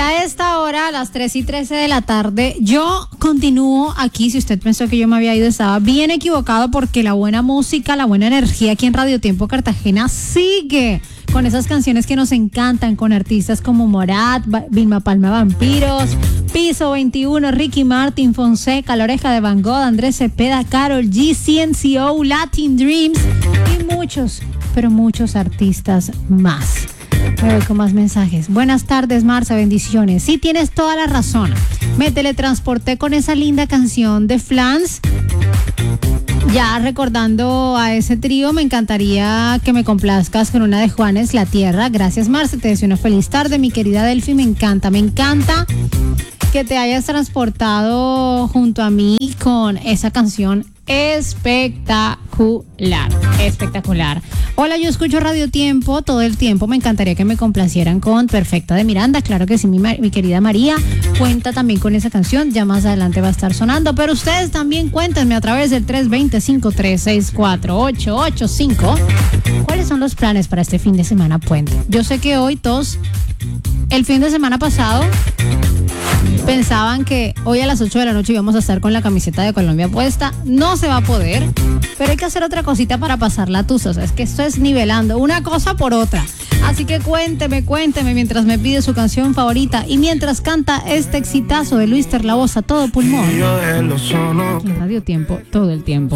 a esta hora, a las 3:13 de la tarde, yo continúo aquí. Si usted pensó que yo me había ido, estaba bien equivocado, porque la buena música, la buena energía aquí en Radio Tiempo Cartagena sigue con esas canciones que nos encantan, con artistas como Morat, Vilma Palma Vampiros, Piso 21, Ricky Martin, Fonseca, La Oreja de Van Gogh, Andrés Cepeda, Karol G, CNCO, Latin Dreams y muchos, pero muchos artistas más. Me voy con más mensajes. Buenas tardes, Marce, bendiciones. Sí, tienes toda la razón. Me teletransporté con esa linda canción de Flans. Ya recordando a ese trío, me encantaría que me complazcas con una de Juanes, La Tierra. Gracias, Marce, te deseo una feliz tarde, mi querida Delphi. Me encanta que te hayas transportado junto a mí con esa canción espectacular. Hola, yo escucho Radio Tiempo todo el tiempo. Me encantaría que me complacieran con Perfecta de Miranda. Claro que sí, mi querida María cuenta también con esa canción. Ya más adelante va a estar sonando. Pero ustedes también cuéntenme a través del 320-5364885 cuáles son los planes para este fin de semana puente. Yo sé que hoy todos, el fin de semana pasado, pensaban que hoy a las 8 de la noche íbamos a estar con la camiseta de Colombia puesta. No se va a poder, pero hay que hacer otra cosita para pasar la tusa. O sea, es que esto es nivelando una cosa por otra. Así que cuénteme mientras me pide su canción favorita y mientras canta este exitazo de Luis Terlabosa, Todo Pulmón. En Radio Tiempo, todo el tiempo.